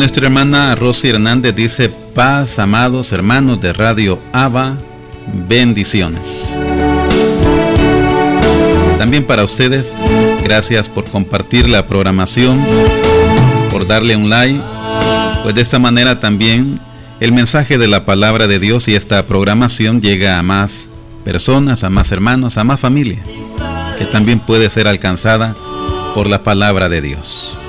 nuestra hermana Rosy Hernández dice: paz, amados hermanos de Radio Abba, bendiciones. También para ustedes, gracias por compartir la programación, por darle un like, pues de esta manera también el mensaje de la palabra de Dios y esta programación llega a más personas, a más hermanos, a más familia, que también puede ser alcanzada por la palabra de Dios.